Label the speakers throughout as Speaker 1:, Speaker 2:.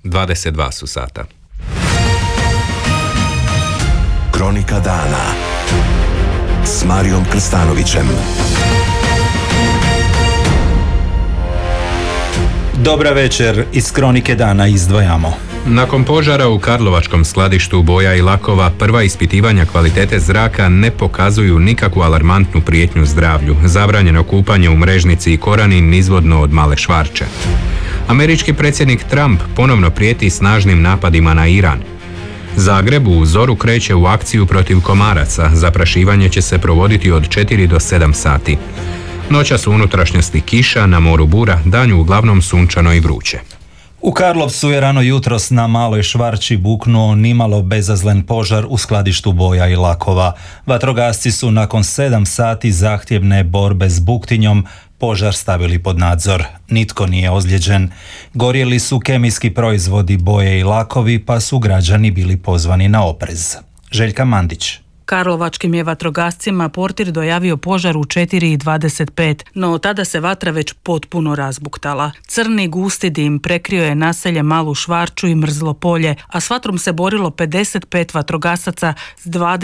Speaker 1: 22 su sata.
Speaker 2: Kronika dana s Marijom Krstanovićem.
Speaker 3: Dobra večer, iz Kronike dana izdvajamo.
Speaker 1: Nakon požara u karlovačkom skladištu boja i lakova, prva ispitivanja kvalitete zraka ne pokazuju nikakvu alarmantnu prijetnju zdravlju. Zabranjeno kupanje u Mrežnici i Korani nizvodno od Male Švarče. Američki predsjednik Trump ponovno prijeti snažnim napadima na Iran. Zagreb u zoru kreće u akciju protiv komaraca. Zaprašivanje će se provoditi od 4 do 7 sati. Noćas u unutrašnjosti kiša, na moru bura, danju uglavnom sunčano i vruće.
Speaker 3: U Karlovcu je rano jutros na Maloj Švarči buknuo nimalo bezazlen požar u skladištu boja i lakova. Vatrogasci su nakon 7 sati zahtjevne borbe s buktinjom požar stavili pod nadzor. Nitko nije ozlijeđen. Gorjeli su kemijski proizvodi, boje i lakovi, pa su građani bili pozvani na oprez. Željka Mandić.
Speaker 4: Karlovačkim je vatrogascima portir dojavio požar u 4:25, no tada se vatra već potpuno razbuktala. Crni gusti dim prekrio je naselje Malu Švarču i Mrzlo polje, a s vatrom se borilo 55 vatrogasaca s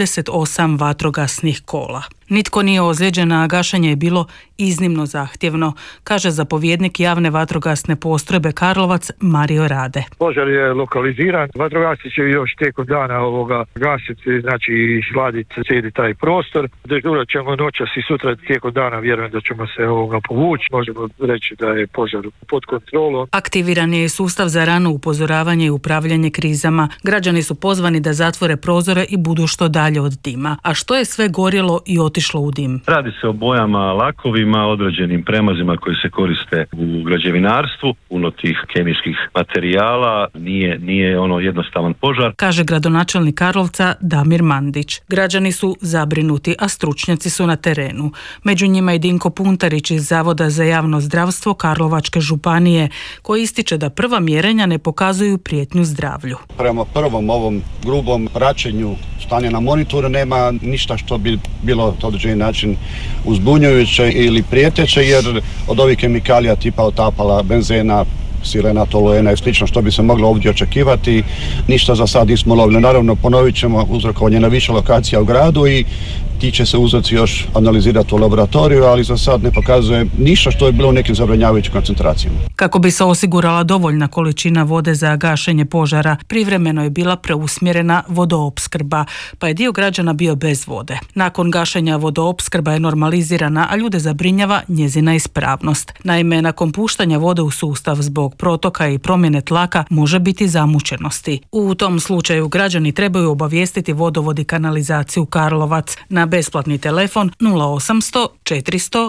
Speaker 4: 28 vatrogasnih kola. Nitko nije ozlijeđen, a gašenje je bilo iznimno zahtjevno, kaže zapovjednik javne vatrogasne postrojbe Karlovac Mario Rade.
Speaker 5: Požar je lokaliziran, vatrogasci će još tijekom dana gasiti, znači sladiti cijeli taj prostor. Dežurat ćemo noćas i sutra tijekom dana, vjerujem da ćemo se povući. Možemo reći da je požar pod kontrolom.
Speaker 4: Aktiviran je i sustav za rano upozoravanje i upravljanje krizama. Građani su pozvani da zatvore prozore i budu što dalje od dima. A što je sve gorjelo i otišlo u dim?
Speaker 6: Radi se o bojama, lakovima, određenim premazima koji se koriste u građevinarstvu, puno tih kemijskih materijala, nije jednostavan požar.
Speaker 4: Kaže gradonačelnik Karlovca Damir Mandić. Građani su zabrinuti, a stručnjaci su na terenu. Među njima i Dinko Puntarić iz Zavoda za javno zdravstvo Karlovačke županije, koji ističe da prva mjerenja ne pokazuju prijetnju zdravlju.
Speaker 7: Prema prvom ovom grubom praćenju stanja na monitoru nema ništa što bi bilo na određeni način uzbunjujuće ili prijeteće, jer od ovih kemikalija tipa otapala, benzena, sirena, toluena i slično što bi se moglo ovdje očekivati, ništa za sad nismo lovili. Naravno, ponovit ćemo uzrokovanje na više lokacija u gradu i ti će se uzorci još analizirati u laboratoriju, ali za sad ne pokazuje ništa što je bilo u nekim zabranjavajućim koncentracijama.
Speaker 4: Kako bi se osigurala dovoljna količina vode za gašenje požara, privremeno je bila preusmjerena vodoopskrba, pa je dio građana bio bez vode. Nakon gašenja vodoopskrba je normalizirana, a ljude zabrinjava njezina ispravnost. Naime, nakon puštanja vode u sustav zbog protoka i promjene tlaka može biti zamućenosti. U tom slučaju građani trebaju obavijestiti Vodovod i kanalizaciju Karlovac na besplatni telefon 0800 400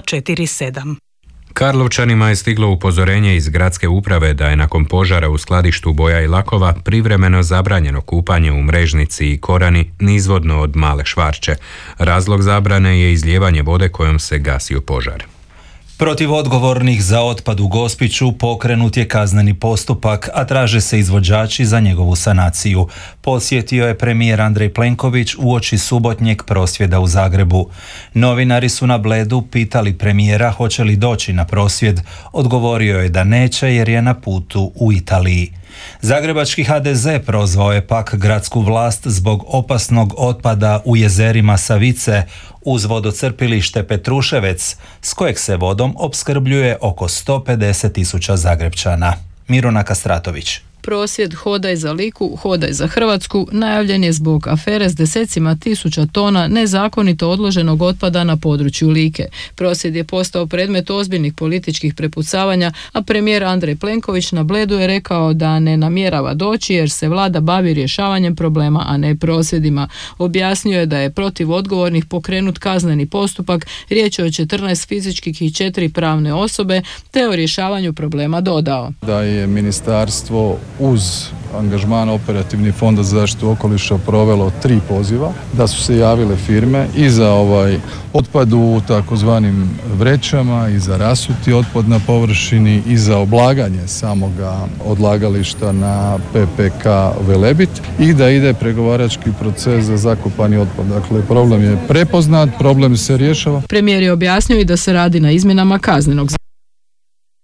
Speaker 4: 047.
Speaker 1: Karlovčanima je stiglo upozorenje iz gradske uprave da je nakon požara u skladištu boja i lakova privremeno zabranjeno kupanje u Mrežnici i Korani nizvodno od Male Švarče. Razlog zabrane je izlijevanje vode kojom se gasio požar.
Speaker 3: Protiv odgovornih za otpad u Gospiću pokrenut je kazneni postupak, a traže se izvođači za njegovu sanaciju. Posjetio je premijer Andrej Plenković uoči subotnjeg prosvjeda u Zagrebu. Novinari su na Bledu pitali premijera hoće li doći na prosvjed. Odgovorio je da neće jer je na putu u Italiji. Zagrebački HDZ prozvao je pak gradsku vlast zbog opasnog otpada u jezerima Savice uz vodocrpilište Petruševec, s kojeg se vodom opskrbljuje oko 150.000 Zagrepčana. Miruna Kastratović.
Speaker 8: Prosvjed Hodaj za Liku, Hodaj za Hrvatsku najavljen je zbog afere s desecima tisuća tona nezakonito odloženog otpada na području Like. Prosvjed je postao predmet ozbiljnih političkih prepucavanja, a premijer Andrej Plenković na Bledu je rekao da ne namjerava doći jer se vlada bavi rješavanjem problema, a ne prosvjedima. Objasnio je da je protiv odgovornih pokrenut kazneni postupak, riječ je o 14 fizičkih i 4 pravne osobe, te o rješavanju problema dodao.
Speaker 9: Da je ministarstvo uz angažman Operativni fond za zaštitu okoliša provelo 3 poziva, da su se javile firme i za otpad u takozvanim vrećama i za rasuti otpad na površini i za oblaganje samoga odlagališta na PPK Velebit i da ide pregovarački proces za zakopani otpad. Dakle, problem je prepoznat, problem se rješava.
Speaker 8: Premijer je objasnio i da se radi na izmjenama kaznenog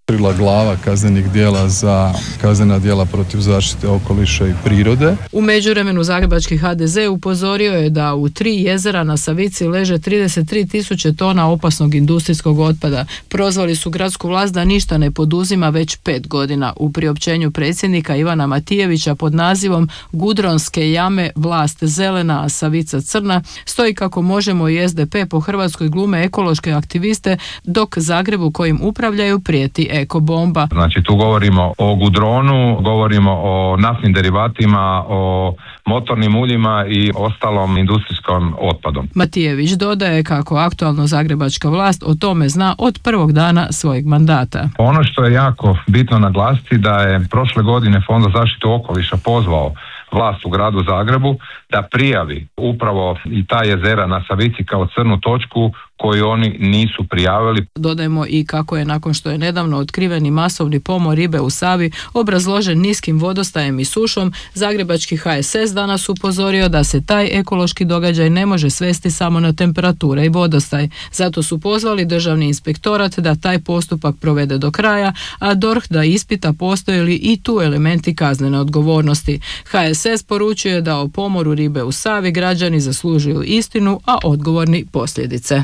Speaker 9: glava kaznenih djela za kaznena djela protiv zaštite okoliša i prirode.
Speaker 8: U međuvremenu zagrebački HDZ upozorio je da u 3 jezera na Savici leže 33.000 tona opasnog industrijskog otpada. Prozvali su gradsku vlast da ništa ne poduzima već 5 godina. U priopćenju predsjednika Ivana Matijevića pod nazivom Gudronske jame, vlast zelena, a Savica crna, stoji kako Možemo i SDP po Hrvatskoj glume ekološke aktiviste, dok Zagrebu kojim upravljaju prijeti ekobomba.
Speaker 10: Znači tu govorimo o gudronu, govorimo o naftnim derivatima, o motornim uljima i ostalom industrijskom otpadom.
Speaker 8: Matijević dodaje kako aktualno zagrebačka vlast o tome zna od prvog dana svojeg mandata.
Speaker 10: Ono što je jako bitno naglasiti da je prošle godine Fond za zaštitu okoliša pozvao vlast u gradu Zagrebu da prijavi upravo i ta jezera na Savici kao crnu točku koju oni nisu prijavili.
Speaker 8: Dodajmo i kako je nakon što je nedavno otkriveni masovni pomor ribe u Savi obrazložen niskim vodostajem i sušom, zagrebački HSS danas upozorio da se taj ekološki događaj ne može svesti samo na temperature i vodostaj. Zato su pozvali Državni inspektorat da taj postupak provede do kraja, a DORH da ispita postoje li i tu elementi kaznene odgovornosti. HSS poručuje da o pomoru ribe u Savi građani zaslužuju istinu, a odgovorni posljedice.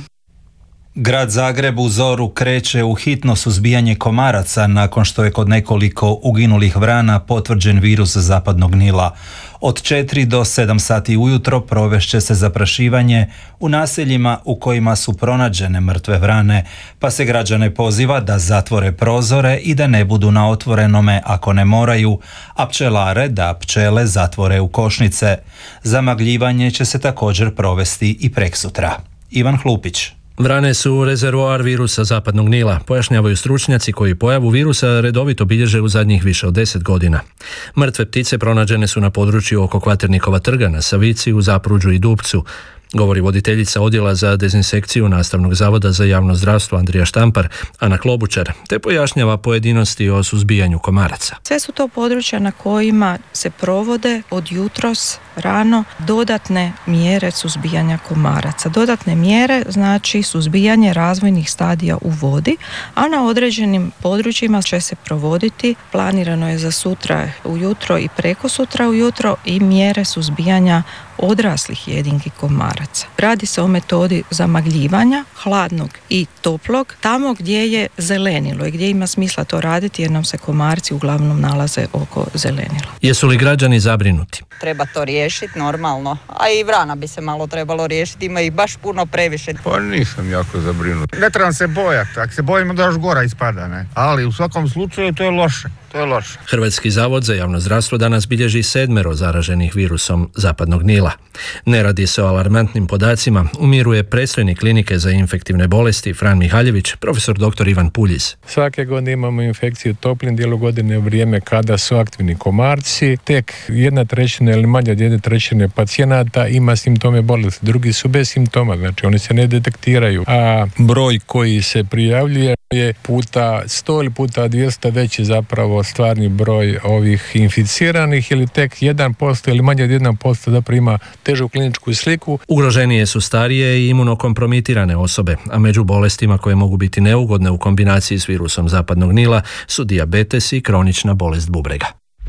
Speaker 3: Grad Zagreb u zoru kreće u hitno suzbijanje komaraca nakon što je kod nekoliko uginulih vrana potvrđen virus zapadnog Nila. Od 4 do 7 sati ujutro provešće se zaprašivanje u naseljima u kojima su pronađene mrtve vrane, pa se građane poziva da zatvore prozore i da ne budu na otvorenome ako ne moraju, a pčelare da pčele zatvore u košnice. Zamagljivanje će se također provesti i preksutra. Ivan Hlupić.
Speaker 11: Vrane su rezervoar virusa zapadnog Nila, pojašnjavaju stručnjaci koji pojavu virusa redovito bilježe u zadnjih više od 10 godina. Mrtve ptice pronađene su na području oko Kvaternikova trga na Savici, u Zapruđu i Dupcu, govori voditeljica odjela za dezinsekciju Nastavnog zavoda za javno zdravstvo Andrija Štampar, Ana Klobučar, te pojašnjava pojedinosti o suzbijanju komaraca.
Speaker 12: Sve su to područja na kojima se provode od jutros rano dodatne mjere suzbijanja komaraca. Dodatne mjere znači suzbijanje razvojnih stadija u vodi, a na određenim područjima će se provoditi, planirano je za sutra ujutro i prekosutra ujutro, i mjere suzbijanja odraslih jedinki komaraca. Radi se o metodi zamagljivanja hladnog i toplog tamo gdje je zelenilo i gdje ima smisla to raditi jer nam se komarci uglavnom nalaze oko zelenila.
Speaker 11: Jesu li građani zabrinuti?
Speaker 13: Treba to riješiti normalno, a i vrana bi se malo trebalo riješiti, ima ih baš puno previše.
Speaker 14: Pa nisam jako zabrinut. Ne trebam se bojati, ako se bojimo da još gora ispada, ne? Ali u svakom slučaju to je loše.
Speaker 11: Hrvatski zavod za javno zdravstvo danas bilježi 7 zaraženih virusom zapadnog Nila. Ne radi se o alarmantnim podacima, umiruje predstojnik klinike za infektivne bolesti Fran Mihaljević, profesor dr. Ivan Puljiz.
Speaker 15: Svake godine imamo infekciju u toplim dijelu godine u vrijeme kada su aktivni komarci. Tek 1/3 ili manje od 1/3 pacijenata ima simptome bolesti, drugi su bez simptoma, znači oni se ne detektiraju. A broj koji se prijavljuje je puta 100 ili puta 200 veći zapravo stvarni broj ovih inficiranih, ili tek 1% ili manje od 1% zapravo ima težu kliničku sliku.
Speaker 11: Ugroženije su starije i imunokompromitirane osobe, a među bolestima koje mogu biti neugodne u kombinaciji s virusom zapadnog Nila su dijabetes i kronična bolest bubrega.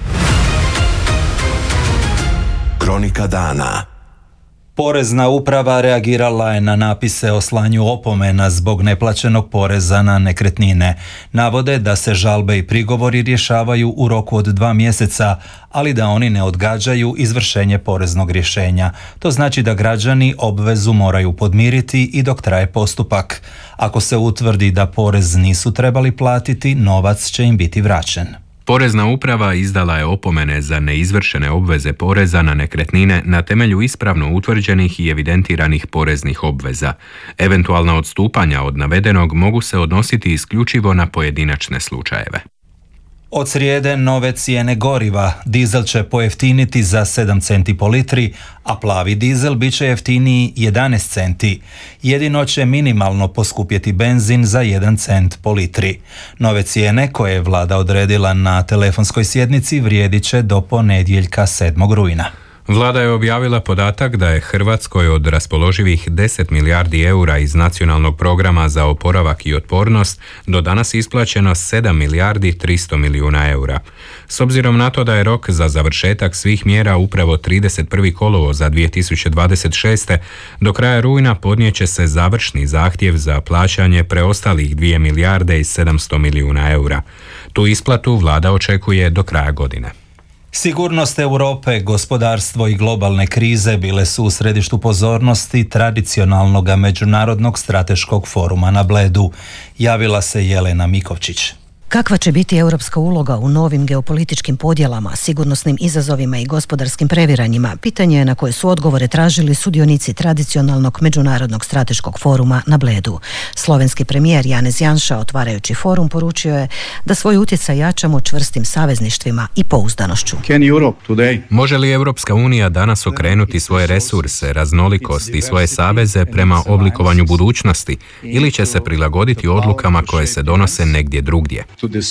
Speaker 2: Kronika dana.
Speaker 3: Porezna uprava reagirala je na napise o slanju opomena zbog neplaćenog poreza na nekretnine. Navode da se žalbe i prigovori rješavaju u roku od 2 mjeseca, ali da oni ne odgađaju izvršenje poreznog rješenja. To znači da građani obvezu moraju podmiriti i dok traje postupak. Ako se utvrdi da porez nisu trebali platiti, novac će im biti vraćen.
Speaker 1: Porezna uprava izdala je opomene za neizvršene obveze poreza na nekretnine na temelju ispravno utvrđenih i evidentiranih poreznih obveza. Eventualna odstupanja od navedenog mogu se odnositi isključivo na pojedinačne slučajeve.
Speaker 3: Od srijede nove cijene goriva. Dizel će pojeftiniti za 7 centi po litri, a plavi dizel bit će jeftiniji 11 centi. Jedino će minimalno poskupjeti benzin za 1 cent po litri. Nove cijene koje je vlada odredila na telefonskoj sjednici vrijedit će do ponedjeljka 7. rujna.
Speaker 1: Vlada je objavila podatak da je Hrvatskoj od raspoloživih 10 milijardi eura iz Nacionalnog programa za oporavak i otpornost do danas isplaćeno 7 milijardi 300 milijuna eura. S obzirom na to da je rok za završetak svih mjera upravo 31. kolovoza 2026. do kraja rujna podnijet će se završni zahtjev za plaćanje preostalih 2 milijarde i 700 milijuna eura. Tu isplatu Vlada očekuje do kraja godine.
Speaker 3: Sigurnost Europe, gospodarstvo i globalne krize bile su u središtu pozornosti tradicionalnog međunarodnog strateškog foruma na Bledu. Javila se Jelena Mikovčić.
Speaker 16: Kakva će biti europska uloga u novim geopolitičkim podjelama, sigurnosnim izazovima i gospodarskim previranjima, pitanje je na koje su odgovore tražili sudionici tradicionalnog međunarodnog strateškog foruma na Bledu. Slovenski premijer Janez Janša, otvarajući forum, poručio je da svoj utjecaj jačamo čvrstim savezništvima i pouzdanošću.
Speaker 1: Može li Europska unija danas okrenuti svoje resurse, raznolikost i svoje saveze prema oblikovanju budućnosti ili će se prilagoditi odlukama koje se donose negdje drugdje?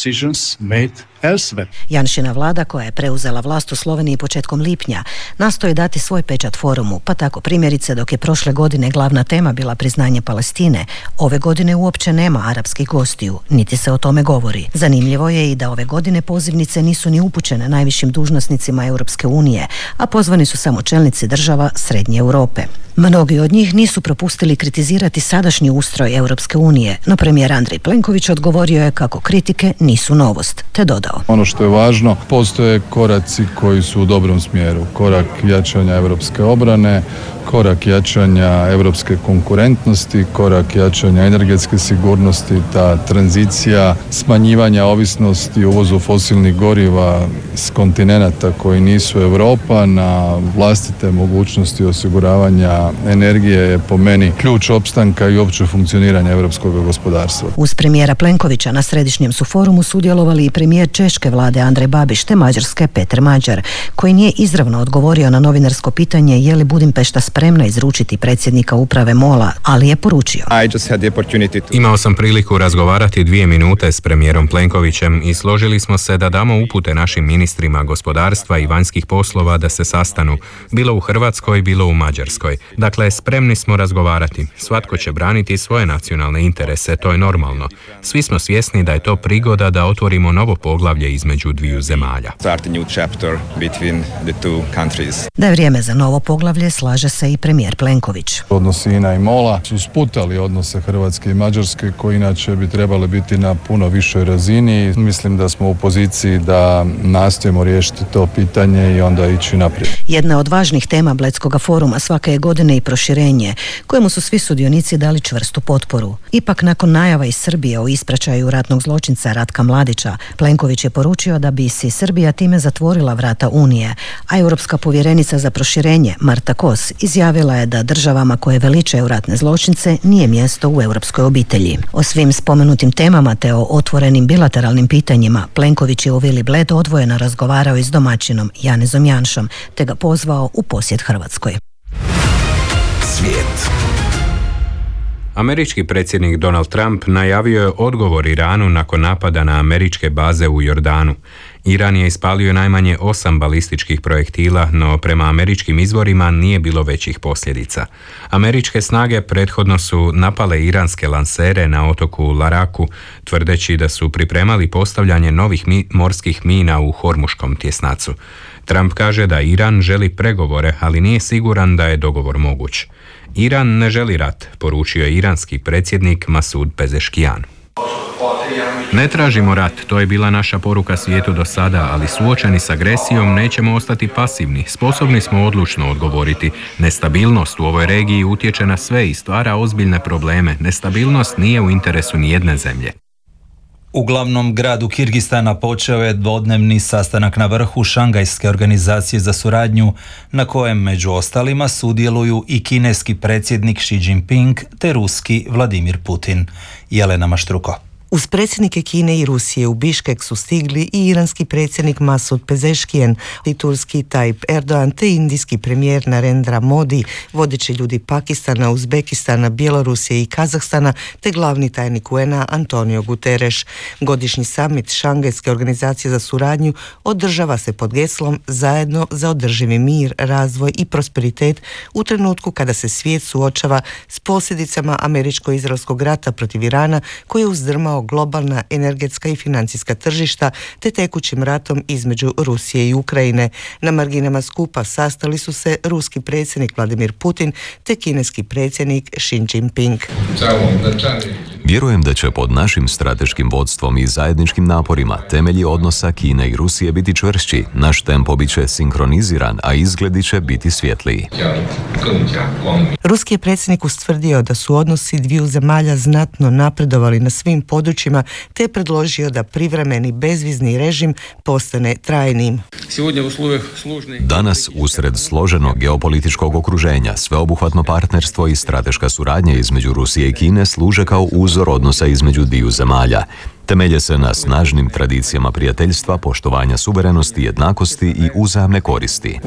Speaker 16: Janšina vlada, koja je preuzela vlast u Sloveniji početkom lipnja, nastoji dati svoj pečat forumu, pa tako primjerice dok je prošle godine glavna tema bila priznanje Palestine, ove godine uopće nema arapskih gostiju, niti se o tome govori. Zanimljivo je i da ove godine pozivnice nisu ni upućene najvišim dužnosnicima Europske unije, a pozvani su samo čelnici država Srednje Europe. Mnogi od njih nisu propustili kritizirati sadašnji ustroj Europske unije, no premijer Andrej Plenković odgovorio je kako kritike nisu novost, te dodao:
Speaker 9: Ono što je važno, postoje koraci koji su u dobrom smjeru. Korak jačanja europske obrane, korak jačanja europske konkurentnosti, korak jačanja energetske sigurnosti, ta tranzicija smanjivanja ovisnosti o uvozu fosilnih goriva s kontinenata koji nisu Europa na vlastite mogućnosti osiguravanja energije je po meni ključ opstanka i opće funkcioniranja europskog gospodarstva.
Speaker 16: Uz premijera Plenkovića na središnjem su forumu sudjelovali i premijer češke vlade Andrej Babiš te mađarske Peter Mađar, koji nije izravno odgovorio na novinarsko pitanje je li Budimpešta spremna izručiti predsjednika uprave MOL-a, ali je poručio:
Speaker 1: Imao sam priliku razgovarati 2 minute s premijerom Plenkovićem i složili smo se da damo upute našim ministrima gospodarstva i vanjskih poslova da se sastanu, bilo u Hrvatskoj, bilo u Mađarskoj. Dakle, spremni smo razgovarati. Svatko će braniti svoje nacionalne interese, to je normalno. Svi smo svjesni da je to prigoda da otvorimo novo poglavlje između dviju zemalja.
Speaker 16: Da je vrijeme za novo poglavlje, slaže se i premijer Plenković.
Speaker 9: Odnosi INA i MOL-a su sputali odnose Hrvatske i Mađarske, koji inače bi trebali biti na puno višoj razini. Mislim da smo u poziciji da nastojimo riješiti to pitanje i onda ići naprijed.
Speaker 16: Jedna od važnih tema Bledskog foruma svake je godine i proširenje, kojemu su svi sudionici dali čvrstu potporu. Ipak, nakon najava iz Srbije o ispraćaju ratnog zločinca Ratka Mladića, Plenković je poručio da bi si Srbija time zatvorila vrata Unije, a europska povjerenica za proširenje Marta Kos izjavila je da državama koje veličaju ratne zločince nije mjesto u europskoj obitelji. O svim spomenutim temama te o otvorenim bilateralnim pitanjima Plenković je u Vili Bled odvojeno razgovarao i s domaćinom Janezom Janšom te ga pozvao u posjet Hrvatskoj.
Speaker 2: Svijet.
Speaker 1: Američki predsjednik Donald Trump najavio je odgovor Iranu nakon napada na američke baze u Jordanu. Iran je ispalio najmanje 8 balističkih projektila, no prema američkim izvorima nije bilo većih posljedica. Američke snage prethodno su napale iranske lansere na otoku Laraku, tvrdeći da su pripremali postavljanje novih morskih mina u Hormuškom tjesnacu. Trump kaže da Iran želi pregovore, ali nije siguran da je dogovor moguć. Iran ne želi rat, poručio je iranski predsjednik Masud Pezeškijan. Ne tražimo rat, to je bila naša poruka svijetu do sada, ali suočeni s agresijom nećemo ostati pasivni. Sposobni smo odlučno odgovoriti. Nestabilnost u ovoj regiji utječe na sve i stvara ozbiljne probleme. Nestabilnost nije u interesu nijedne zemlje.
Speaker 3: U glavnom gradu Kirgistana počeo je dvodnevni sastanak na vrhu Šangajske organizacije za suradnju, na kojem među ostalima sudjeluju i kineski predsjednik Xi Jinping te ruski Vladimir Putin. Jelena Maštruko.
Speaker 17: Uz predsjednike Kine i Rusije u Biškek su stigli i iranski predsjednik Masud Pezeshkian i turski Tayyip Erdogan te indijski premijer Narendra Modi, vodeći ljudi Pakistana, Uzbekistana, Bjelorusije i Kazahstana te glavni tajnik UN-a Antonio Guterres. Godišnji summit Šangajske organizacije za suradnju održava se pod geslom Zajedno za održivi mir, razvoj i prosperitet u trenutku kada se svijet suočava s posljedicama američko-izraelskog rata protiv Irana koji je uzdrmao globalna energetska i financijska tržišta te tekućim ratom između Rusije i Ukrajine. Na marginama skupa sastali su se ruski predsjednik Vladimir Putin te kineski predsjednik Xi Jinping.
Speaker 18: Vjerujem da će pod našim strateškim vodstvom i zajedničkim naporima temelji odnosa Kine i Rusije biti čvršći, naš tempo bit će sinkroniziran, a izgledi će biti svjetliji.
Speaker 17: Ruski je predsjednik ustvrdio da su odnosi dviju zemalja znatno napredovali na svim područjima te predložio da privremeni bezvizni režim postane trajnim.
Speaker 18: Danas, usred složenog geopolitičkog okruženja, sveobuhvatno partnerstvo i strateška suradnja između Rusije i Kine služe kao uzor odnosa između dviju zemalja. Temelje se na snažnim tradicijama prijateljstva, poštovanja suverenosti, jednakosti i uzajamne koristi.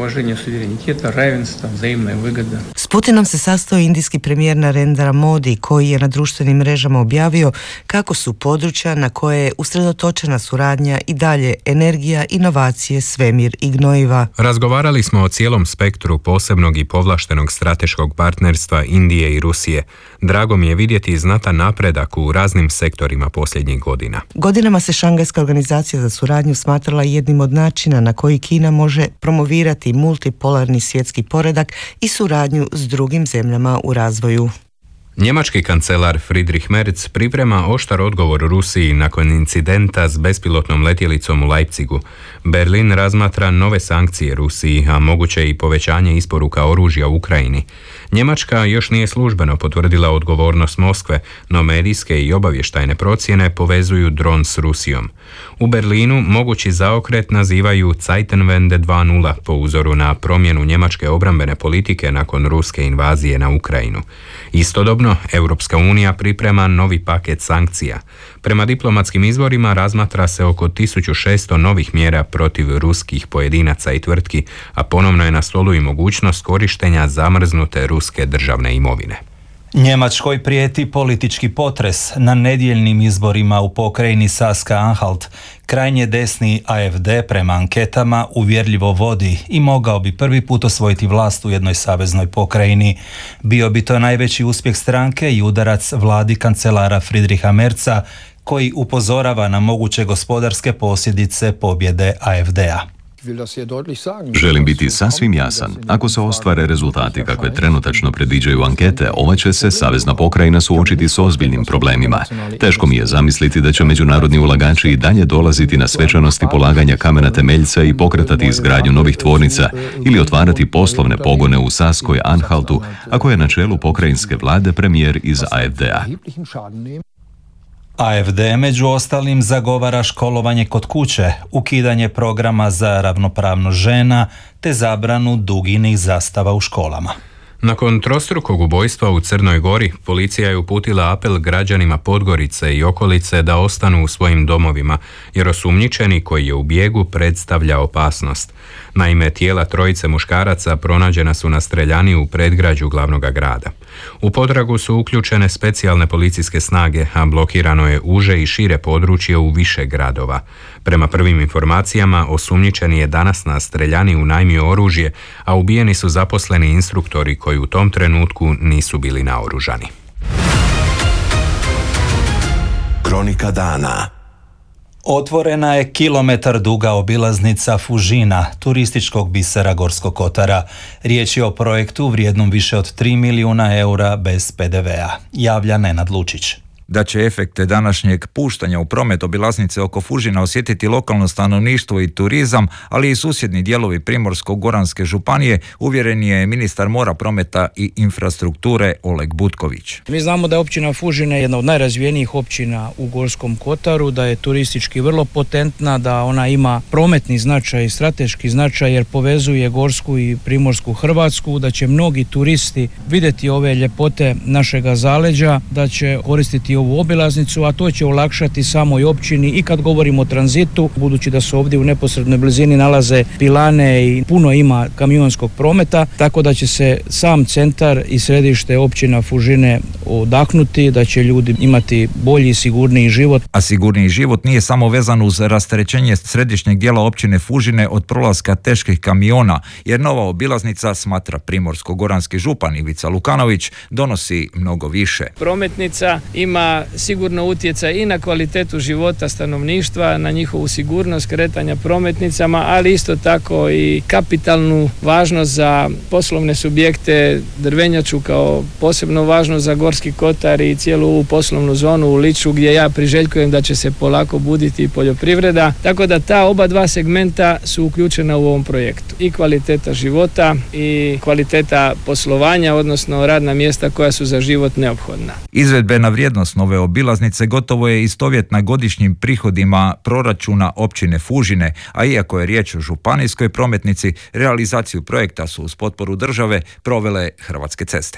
Speaker 17: S Putinom se sastao indijski premijer Narendra Modi, koji je na društvenim mrežama objavio kako su područja na koje je usredotočena suradnja i dalje energija, inovacije, svemir i gnojiva.
Speaker 1: Razgovarali smo o cijelom spektru posebnog i povlaštenog strateškog partnerstva Indije i Rusije. Drago mi je vidjeti znatan napredak u raznim sektorima posljednjih godina.
Speaker 17: Godinama se Šangajska organizacija za suradnju smatrala jednim od načina na koji Kina može promovirati multipolarni svjetski poredak i suradnju s drugim zemljama u razvoju.
Speaker 1: Njemački kancelar Friedrich Merz priprema oštar odgovor Rusiji nakon incidenta s bespilotnom letjelicom u Leipzigu. Berlin razmatra nove sankcije Rusiji, a moguće i povećanje isporuka oružja u Ukrajini. Njemačka još nije službeno potvrdila odgovornost Moskve, no medijske i obavještajne procjene povezuju dron s Rusijom. U Berlinu mogući zaokret nazivaju Zeitenwende 2.0 po uzoru na promjenu njemačke obrambene politike nakon ruske invazije na Ukrajinu. Istodobno, Europska unija priprema novi paket sankcija. Prema diplomatskim izvorima razmatra se oko 1600 novih mjera protiv ruskih pojedinaca i tvrtki, a ponovno je na stolu i mogućnost korištenja zamrznute ruske državne imovine.
Speaker 3: Njemačkoj prijeti politički potres na nedjeljnim izborima u pokrajini Saska-Anhalt. Krajnje desni AfD prema anketama uvjerljivo vodi i mogao bi prvi put osvojiti vlast u jednoj saveznoj pokrajini. Bio bi to najveći uspjeh stranke i udarac vladi kancelara Friedricha Merza, koji upozorava na moguće gospodarske posljedice pobjede AfD-a.
Speaker 18: Želim biti sasvim jasan. Ako se ostvare rezultati kakve trenutačno predviđaju ankete, ova će se savezna pokrajina suočiti s ozbiljnim problemima. Teško mi je zamisliti da će međunarodni ulagači i dalje dolaziti na svečanosti polaganja kamena temeljca i pokretati izgradnju novih tvornica ili otvarati poslovne pogone u Saskoj Anhaltu, ako je na čelu pokrajinske vlade premijer iz AfD-a.
Speaker 3: AfD među ostalim zagovara školovanje kod kuće, ukidanje programa za ravnopravnost žena te zabranu duginih zastava u školama.
Speaker 1: Nakon trostrukog ubojstva u Crnoj Gori, policija je uputila apel građanima Podgorice i okolice da ostanu u svojim domovima, jer osumnjičeni koji je u bijegu predstavlja opasnost. Naime, tijela trojice muškaraca pronađena su na streljani u predgrađu glavnog grada. U potragu su uključene specijalne policijske snage, a blokirano je uže i šire područje u više gradova. Prema prvim informacijama, osumnjičeni je danas na streljani unajmio oružje, a ubijeni su zaposleni instruktori koji u tom trenutku nisu bili naoružani.
Speaker 2: Kronika dana.
Speaker 3: Otvorena je kilometar duga obilaznica Fužina, turističkog bisera Gorskog kotara. Riječ je o projektu vrijednom više od 3 milijuna eura bez PDV-a. Javlja Nenad Lučić.
Speaker 19: Da će efekte današnjeg puštanja u promet obilaznice oko Fužina osjetiti lokalno stanovništvo i turizam, ali i susjedni dijelovi Primorsko-goranske županije, uvjeren je ministar mora, prometa i infrastrukture Oleg Butković.
Speaker 20: Mi znamo da je općina Fužine jedna od najrazvijenijih općina u Gorskom kotaru, da je turistički vrlo potentna, da ona ima prometni značaj i strateški značaj jer povezuje Gorsku i Primorsku Hrvatsku, da će mnogi turisti vidjeti ove ljepote našega zaleđa, da će koristiti izgraditi ovu obilaznicu, a to će olakšati samoj općini i kad govorimo o tranzitu, budući da se ovdje u neposrednoj blizini nalaze pilane i puno ima kamionskog prometa, tako da će se sam centar i središte općina Fužine odahnuti, da će ljudi imati bolji i sigurniji život.
Speaker 19: A sigurniji život nije samo vezan uz rasterećenje središnjeg dijela općine Fužine od prolaska teških kamiona, jer nova obilaznica, smatra primorsko-goranski župan Ivica Lukanović, donosi mnogo više.
Speaker 21: Prometnica ima sigurno utjecaj i na kvalitetu života stanovništva, na njihovu sigurnost kretanja prometnicama, ali isto tako i kapitalnu važnost za poslovne subjekte, drvenjaču kao posebno važno za Gorski kotar i cijelu ovu poslovnu zonu u Liču, gdje ja priželjkujem da će se polako buditi i poljoprivreda, tako da ta oba dva segmenta su uključena u ovom projektu. I kvaliteta života i kvaliteta poslovanja, odnosno radna mjesta koja su za život neophodna.
Speaker 19: Izvedbena vrijednost nove obilaznice gotovo je istovjetna godišnjim prihodima proračuna općine Fužine, a iako je riječ o županijskoj prometnici, realizaciju projekta su uz potporu države provele Hrvatske ceste.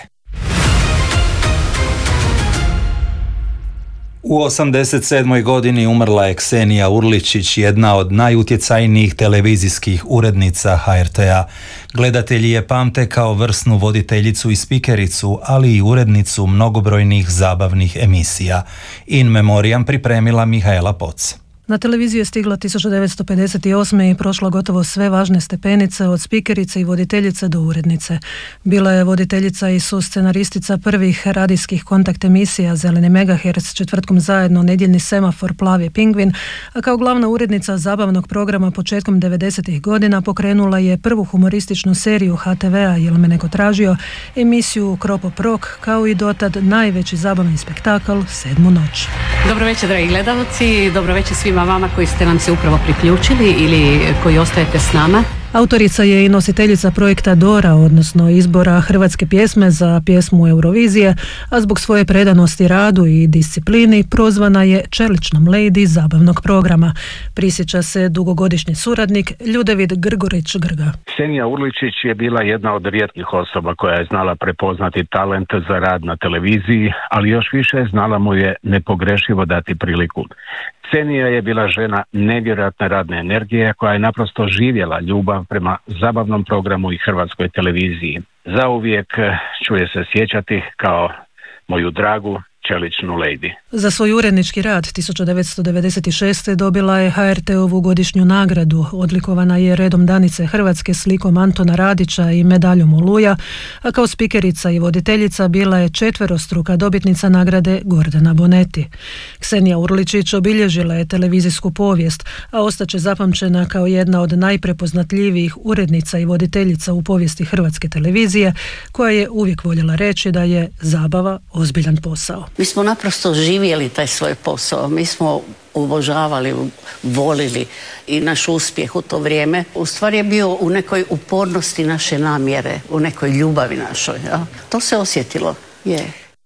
Speaker 3: U 87. godini umrla je Ksenija Urličić, jedna od najutjecajnijih televizijskih urednica HRT-a. Gledatelji je pamte kao vrsnu voditeljicu i spikericu, ali i urednicu mnogobrojnih zabavnih emisija. In memoriam pripremila Mihaela Poc.
Speaker 22: Na televiziju je stigla 1958. i prošla gotovo sve važne stepenice, od spikerice i voditeljice do urednice. Bila je voditeljica i suscenaristica prvih radijskih kontakt emisija Zeleni megaherc, Četvrtkom zajedno, Nedjeljni semafor, Plavi pingvin, a kao glavna urednica zabavnog programa početkom 90. godina pokrenula je prvu humorističnu seriju HTV-a Jel me neko tražio, emisiju Kropop Rok, kao i dotad najveći zabavni spektakl Sedmu noć.
Speaker 23: Dobro večer, dragi gledalci, dobro večer svima vama koji ste nam se upravo priključili ili koji ostajete s nama.
Speaker 22: Autorica je i nositeljica projekta Dora, odnosno izbora hrvatske pjesme za pjesmu Eurovizije, a zbog svoje predanosti radu i disciplini prozvana je čeličnom lady zabavnog programa. Prisjeća se dugogodišnji suradnik Ljudevid Grgorić Grga.
Speaker 24: Ksenija Urličić je bila jedna od rijetkih osoba koja je znala prepoznati talent za rad na televiziji, ali još više znala mu je nepogrešivo dati priliku. Ksenija je bila žena nevjerojatne radne energije koja je naprosto živjela ljubav prema zabavnom programu i hrvatskoj televiziji. Zauvijek ću je se sjećati kao moju dragu čeličnu lady.
Speaker 22: Za svoj urednički rad 1996. dobila je HRT-ovu godišnju nagradu. Odlikovana je redom Danice Hrvatske slikom Antona Radića i medaljom Oluja, a kao spikerica i voditeljica bila je četverostruka dobitnica nagrade Gordana Bonetti. Ksenija Urličić obilježila je televizijsku povijest, a ostaće zapamćena kao jedna od najprepoznatljivijih urednica i voditeljica u povijesti hrvatske televizije, koja je uvijek voljela reći da je zabava ozbiljan posao.
Speaker 23: Mi smo naprosto živjeli taj svoj posao, mi smo obožavali, volili i naš uspjeh u to vrijeme u stvari je bio u nekoj upornosti naše namjere, u nekoj ljubavi našoj. Ja? To se osjetilo, je.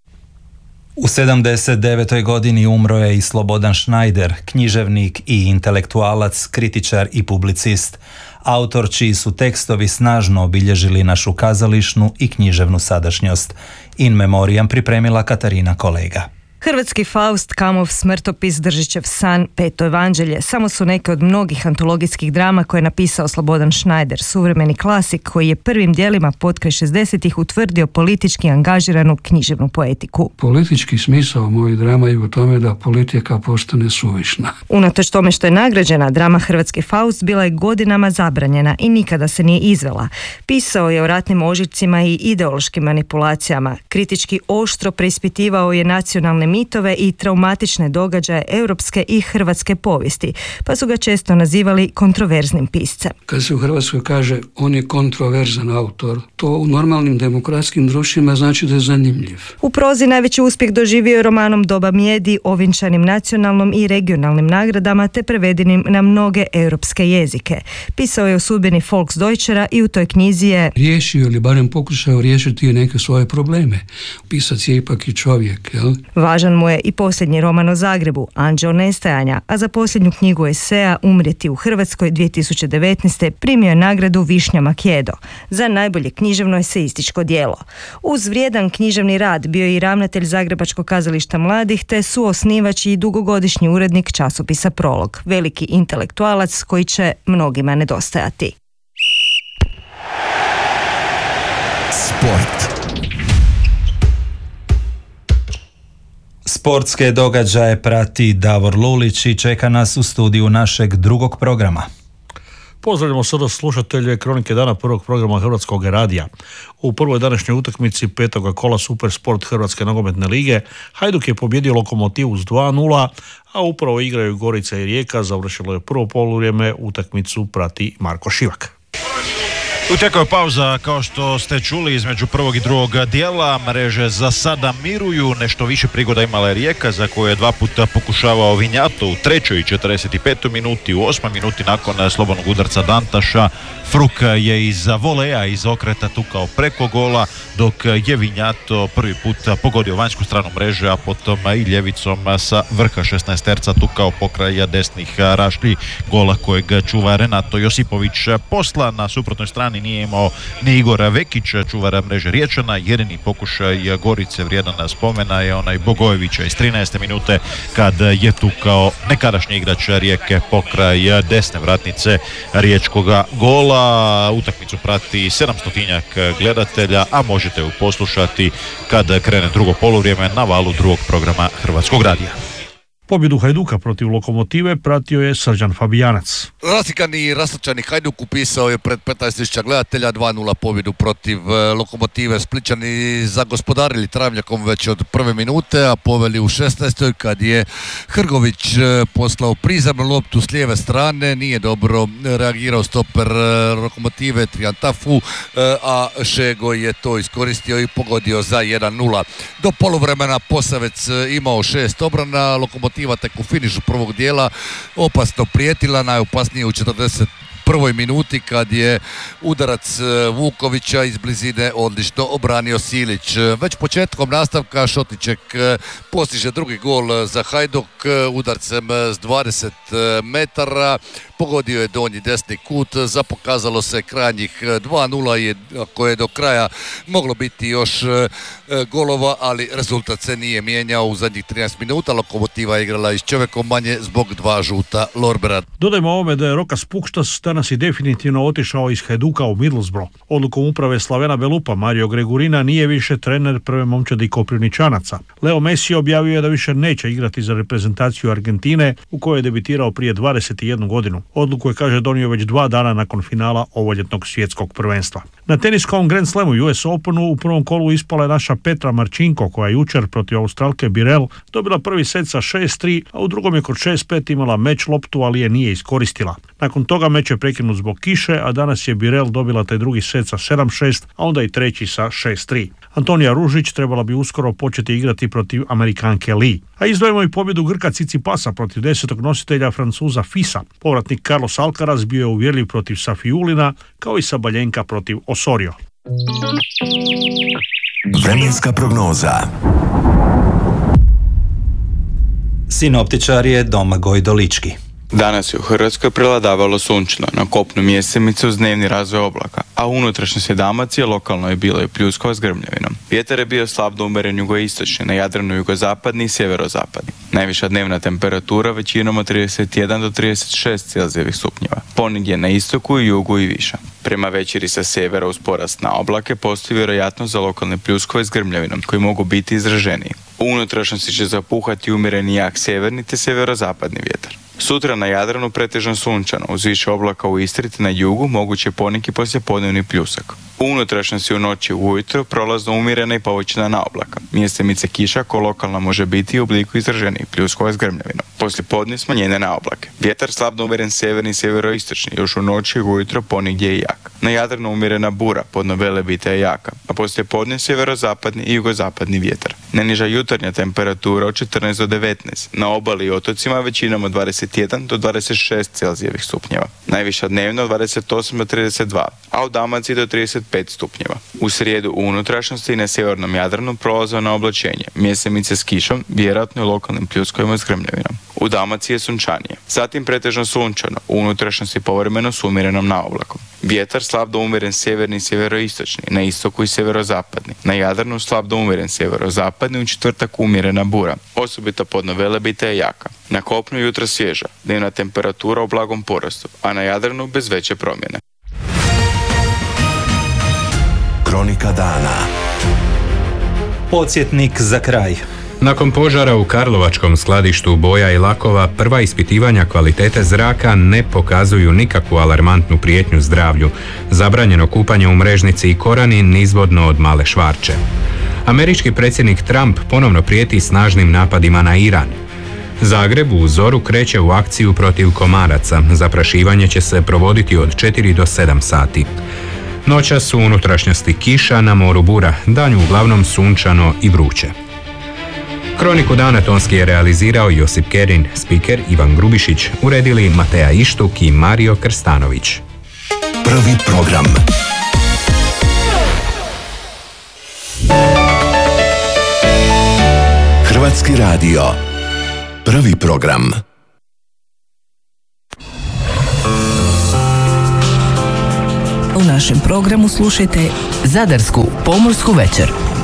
Speaker 3: U 79. godini umro je i Slobodan Schneider, književnik i intelektualac, kritičar i publicist, autor čiji su tekstovi snažno obilježili našu kazališnu i književnu sadašnjost. In memoriam pripremila Katarina Kolega.
Speaker 25: Hrvatski Faust, Kamov smrtopis, Držićev san, Peto evanđelje samo su neke od mnogih antologijskih drama koje je napisao Slobodan Schneider, suvremeni klasik koji je prvim dijelima potkraj 60-ih utvrdio politički angažiranu književnu poetiku.
Speaker 26: Politički smisao mojih drama je u tome da politika postane suvišna.
Speaker 25: Unatoč tome što je nagrađena, drama Hrvatski Faust bila je godinama zabranjena i nikada se nije izvela. Pisao je o ratnim ožiljcima i ideološkim manipulacijama. Kritički oštro preispitivao je nacionalne mitove i traumatične događaje europske i hrvatske povijesti, pa su ga često nazivali kontroverznim piscem.
Speaker 26: Kad se u Hrvatskoj kaže on je kontroverzan autor, to u normalnim demokratskim društvima znači da je zanimljiv.
Speaker 25: U prozi najveći uspjeh doživio je romanom Doba mijedi, ovinčanim nacionalnom i regionalnim nagradama te prevedenim na mnoge europske jezike. Pisao je o sudbini Volksdeutschera i u toj knjizi je
Speaker 26: riješio ili barem pokušao riješiti neke svoje probleme. Pisac je ipak i čovjek, jel?
Speaker 25: Važan mu je i posljednji roman o Zagrebu, Anđeo nestajanja, a za posljednju knjigu eseja Umrijeti u Hrvatskoj 2019. primio je nagradu Višnja Makedo za najbolje književno eseističko djelo. Uz vrijedan književni rad bio je i ravnatelj Zagrebačkog kazališta mladih te suosnivač i dugogodišnji urednik časopisa Prolog, veliki intelektualac koji će mnogima nedostajati.
Speaker 2: Sport.
Speaker 3: Sportske događaje prati Davor Lulić i čeka nas u studiju našeg drugog programa.
Speaker 4: Pozdravljamo sada slušatelje Kronike dana prvog programa Hrvatskog radija. U prvoj današnjoj utakmici petoga kola Supersport Hrvatske nogometne lige Hajduk je pobjedio Lokomotivu s 2:0, a upravo igraju Gorica i Rijeka. Završilo je prvo poluvrijeme, utakmicu prati Marko Šivak.
Speaker 5: Utekao je pauza, kao što ste čuli, između prvog i drugog dijela. Mreže za sada miruju, nešto više prigoda imala je Rijeka, za koju je dva puta pokušavao Vinjato u 3. i 45. minuti, u 8. minuti nakon slobodnog udarca Dantaša. Fruk je iz voleja, iz okreta tukao preko gola, dok je Vinjato prvi put pogodio vanjsku stranu mreže, a potom i ljevicom sa vrha 16-terca tukao pokraj desnih rašlji, gola kojeg čuva Renato Josipović. Posla na suprotnoj strani nije imao ni Igor Vekić, čuvar mreže Riječana. Jedini pokušaj Gorice vrijedan spomena je onaj Bogojevića iz 13. minute, kad je tukao nekadašnji igrač Rijeke pokraj desne vratnice riječkoga gola. Utakmicu prati 700 gledatelja, a možete ju poslušati kad krene drugo poluvrijeme na valu drugog programa Hrvatskog radija.
Speaker 4: Pobjedu Hajduka protiv Lokomotive pratio je Srđan Fabijanac.
Speaker 6: Rasikani i rastrčani Hajduk upisao je pred 15.000 gledatelja 2:0 pobjedu protiv Lokomotive. Splićani zagospodarili travnjakom već od prve minute, a poveli u 16. kad je Hrgović poslao prizemnu loptu s lijeve strane. Nije dobro reagirao stoper Lokomotive Triantafu, a Šego je to iskoristio i pogodio za 1:0. Do poluvremena Posavec imao 6 obrana, Lokomotiva tek u finišu prvog dijela opasno prijetila, najopasnije u 41. minuti kad je udarac Vukovića iz blizine odlično obranio Silić. Već početkom nastavka Šotićek postiže drugi gol za Hajduk udarcem s 20 metara. Pogodio je donji desni kut, zapokazalo se krajnjih 2:0, ako je do kraja moglo biti još golova, ali rezultat se nije mijenjao u zadnjih 13 minuta. Lokomotiva je igrala i s čovjekom manje zbog 2 žuta Lorbera.
Speaker 4: Dodajmo ovome da je Rokas Pukštas danas i definitivno otišao iz Hajduka u Middlesbrough. Odlukom uprave Slavena Belupa Mario Gregurina nije više trener prve momčadi Koprivničanaca. Leo Messi objavio je da više neće igrati za reprezentaciju Argentine, u kojoj je debitirao prije 21 godinu. Odluku je, kaže, donio već 2 dana nakon finala ovoljetnog svjetskog prvenstva. Na teniskom Grand Slamu US Openu u prvom kolu ispala je naša Petra Marčinko, koja je jučer protiv Australke Birel dobila prvi set sa 6:3, a u drugom je kod 6:5 imala meč loptu, ali je nije iskoristila. Nakon toga meč je prekinut zbog kiše, a danas je Birel dobila taj drugi set sa 7:6, a onda i treći sa 6:3. Antonija Ružić trebala bi uskoro početi igrati protiv Amerikanke Lee. A izdvojimo i pobjedu Grka Cicipasa protiv 10. nositelja Francuza Fisa. Povratnik Carlos Alcaraz bio je uvjerljiv protiv Safiulina, kao i Sabaljenka protiv Osorio.
Speaker 2: Vremenska prognoza.
Speaker 3: Sinoptičar je Domagoj Dolički.
Speaker 7: Danas je u Hrvatskoj prevladavalo sunčano, na kopnu mjesemice uz dnevni razvoj oblaka, a u unutrašnjosti Dalmacije lokalno je bilo i pljuskova s grmljavinom. Vjetar je bio slab do umjeren jugoistočni, na Jadranu jugozapadni i sjeverozapadni. Najviša dnevna temperatura većinom od 31 do 36 Celzijevih stupnjeva. Ponegdje na istoku i jugu i viša. Prema večeri sa sjevera uz porast na oblake postoji vjerojatnost za lokalne pljuskove s grmljavinom, koji mogu biti izraženiji. U unutrašnjosti će zapuhati umjereni jak sjeverni te sjeverozapadni vjetar. Sutra na Jadranu pretežno sunčano, uz više oblaka u Istri te na jugu moguće poneki poslijepodnevni pljusak. U unutrašnjosti u noći ujutro prolazno umjerena i povećana na oblaka. Mjestimice kiša ko lokalna može biti u obliku izraženih pljuskova s grmljavinom. Poslijepodne smanjenje na oblake. Vjetar slabno umjeren sjeverni i sjeveroistočni, još u noći i ujutro ponegdje je jak. Na Jadranu umjerena bura, podno Velebita je jaka, a poslijepodne sjeverozapadni i jugozapadni vjetar. Najniža jutarnja temperatura od 14 do 19, na obali i otocima većinom od 21 do 26 Celzijevih stupnjeva. Najviša dnevno 28 do 32, a u Dalmaciji do 35 stupnjeva. U srijedu u unutrašnjosti i na sjevernom Jadranu prolazno oblačenje, mjesemice s kišom, vjerojatno i lokalnim pljuskovima s grmljavinom. U Dalmaciji je sunčanije, zatim pretežno sunčano, u unutrašnjosti povremeno s umjerenom naoblakom. Vjetar slab do umjeren sjeverni i sjeveroistočni, na istoku i sjeverozapadni. Na Jadranu slab do umjeren sjeverozapadni, u četvrtak umjerena bura, osobito podno Velebita je jaka. Na kopnu jutro svježa, dnevna temperatura u blagom porastu, a na Jadranu bez veće promjene.
Speaker 2: Kronika dana.
Speaker 3: Podsjetnik za kraj.
Speaker 1: Nakon požara u karlovačkom skladištu boja i lakova, prva ispitivanja kvalitete zraka ne pokazuju nikakvu alarmantnu prijetnju zdravlju. Zabranjeno kupanje u Mrežnici i Korani nizvodno od Male Švarče. Američki predsjednik Trump ponovno prijeti snažnim napadima na Iran. Zagreb u zoru kreće u akciju protiv komaraca. Zaprašivanje će se provoditi od 4 do 7 sati. Noćas u unutrašnjosti kiša, na moru bura, danju uglavnom sunčano i vruće. Kroniku dana tonski je realizirao Josip Kerin, spiker Ivan Grubišić, uredili Mateja Ištuk i Mario Krstanović.
Speaker 2: Prvi program. Hrvatski radio. Prvi program.
Speaker 8: U našem programu slušajte Zadarsku pomorsku večer.